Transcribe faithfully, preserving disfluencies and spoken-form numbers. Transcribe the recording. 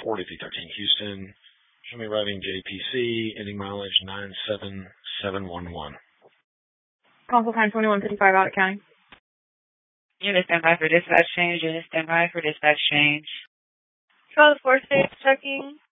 forty-three thirteen Houston. Show me routing J P C, ending mileage nine seven seven one one. Console time twenty-one fifty-five out of county. Unit standby for dispatch change. Unit standby for dispatch change. Charlie four six checking.